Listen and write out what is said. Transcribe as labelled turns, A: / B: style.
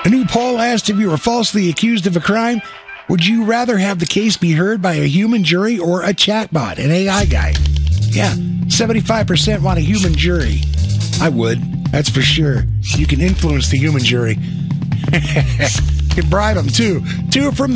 A: A new poll asked if you were falsely accused of a crime, would you rather have the case be heard by a human jury or a chatbot, an AI guy? Yeah, 75% want a human jury. I would, that's for sure. You can influence the human jury. You can bribe them, too. Two from